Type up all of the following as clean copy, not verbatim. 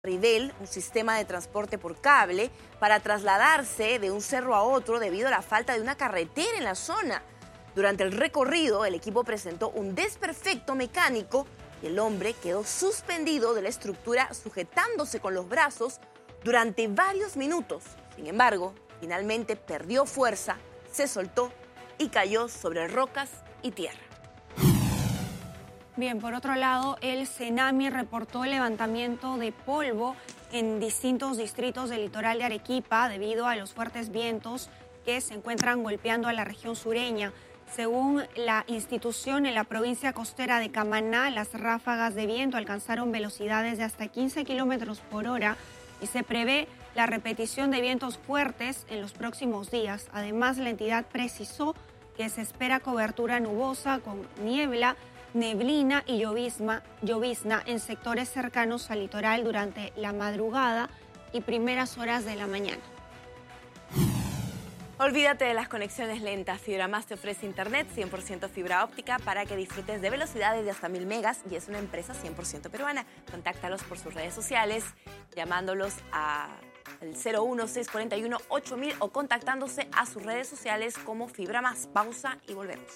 Rivel, un sistema de transporte por cable, para trasladarse de un cerro a otro debido a la falta de una carretera en la zona. Durante el recorrido, el equipo presentó un desperfecto mecánico y el hombre quedó suspendido de la estructura sujetándose con los brazos durante varios minutos. Sin embargo, finalmente perdió fuerza, se soltó y cayó sobre rocas y tierra. Bien, por otro lado, el CENAMI reportó el levantamiento de polvo en distintos distritos del litoral de Arequipa debido a los fuertes vientos que se encuentran golpeando a la región sureña. Según la institución, en la provincia costera de Camaná, las ráfagas de viento alcanzaron velocidades de hasta 15 kilómetros por hora y se prevé la repetición de vientos fuertes en los próximos días. Además, la entidad precisó que se espera cobertura nubosa con niebla, neblina y llovizna en sectores cercanos al litoral durante la madrugada y primeras horas de la mañana. Olvídate de las conexiones lentas. Fibra Más te ofrece internet 100% fibra óptica para que disfrutes de velocidades de hasta 1000 megas y es una empresa 100% peruana. Contáctalos por sus redes sociales, llamándolos al 01-641-8000 o contactándose a sus redes sociales como Fibra Más. Pausa y volvemos.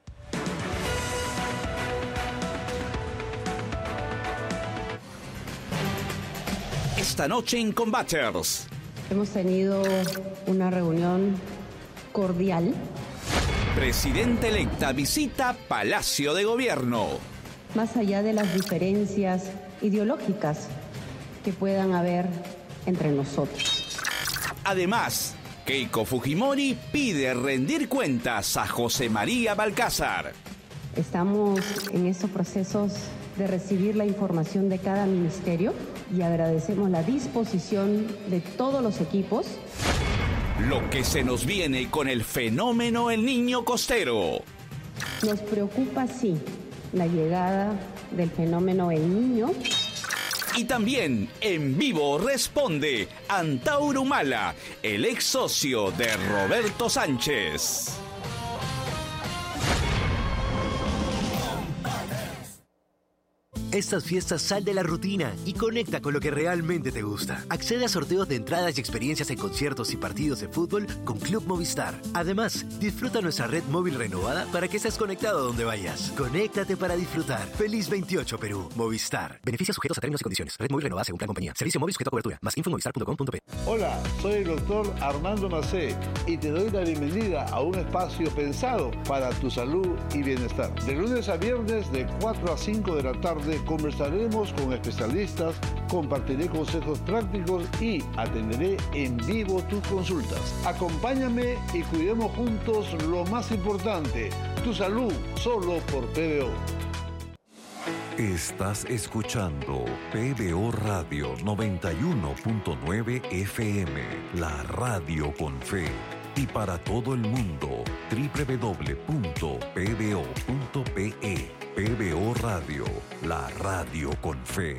Esta noche en Combaters. Hemos tenido una reunión cordial. Presidenta electa visita Palacio de Gobierno. Más allá de las diferencias ideológicas que puedan haber entre nosotros. Además, Keiko Fujimori pide rendir cuentas a José María Balcázar. Estamos en estos procesos de recibir la información de cada ministerio y agradecemos la disposición de todos los equipos. Lo que se nos viene con el fenómeno El Niño Costero. Nos preocupa, sí, la llegada del fenómeno El Niño. Y también en vivo responde Antauro Humala, el ex socio de Roberto Sánchez. Estas fiestas sal de la rutina y conecta con lo que realmente te gusta. Accede a sorteos de entradas y experiencias en conciertos y partidos de fútbol con Club Movistar. Además, disfruta nuestra red móvil renovada para que estés conectado a donde vayas. Conéctate para disfrutar. Feliz 28 Perú. Movistar. Beneficios sujetos a términos y condiciones. Red móvil renovada según plan compañía. Servicio móvil sujeto a cobertura. Más info en movistar.com.p. Hola, soy el doctor Armando Macé y te doy la bienvenida a un espacio pensado para tu salud y bienestar. De lunes a viernes de 4 a 5 de la tarde conversaremos con especialistas, compartiré consejos prácticos y atenderé en vivo tus consultas. Acompáñame y cuidemos juntos lo más importante, tu salud, solo por PBO. Estás escuchando PBO Radio 91.9 FM, la radio con fe. Y para todo el mundo, www.pbo.pe. PBO Radio, la radio con fe.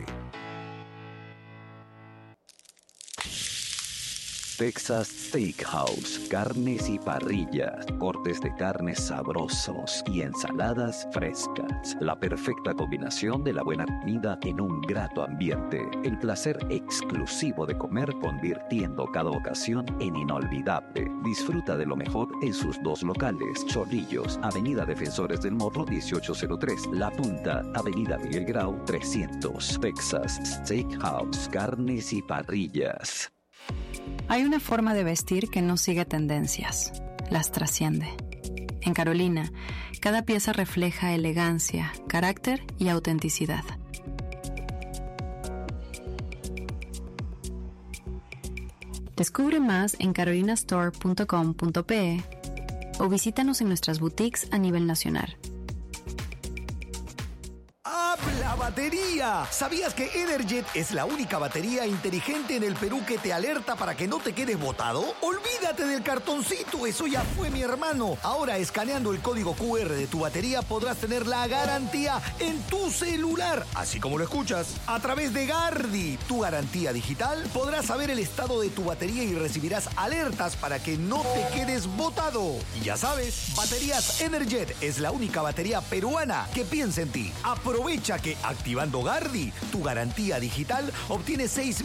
Texas Steakhouse, carnes y parrillas, cortes de carnes sabrosos y ensaladas frescas. La perfecta combinación de la buena comida en un grato ambiente. El placer exclusivo de comer convirtiendo cada ocasión en inolvidable. Disfruta de lo mejor en sus dos locales. Chorrillos, Avenida Defensores del Morro 1803. La Punta, Avenida Miguel Grau 300. Texas Steakhouse, carnes y parrillas. Hay una forma de vestir que no sigue tendencias, las trasciende. En Carolina, cada pieza refleja elegancia, carácter y autenticidad. Descubre más en carolinastore.com.pe o visítanos en nuestras boutiques a nivel nacional. ¡La batería! ¿Sabías que Energet es la única batería inteligente en el Perú que te alerta para que no te quedes botado? ¡Olvídate del cartoncito! ¡Eso ya fue, mi hermano! Ahora, escaneando el código QR de tu batería, podrás tener la garantía en tu celular. Así como lo escuchas. A través de Gardi, tu garantía digital, podrás saber el estado de tu batería y recibirás alertas para que no te quedes botado. Y ya sabes, Baterías Energet es la única batería peruana que piensa en ti. Aprovecha que activando Gardi, tu garantía digital, obtiene 6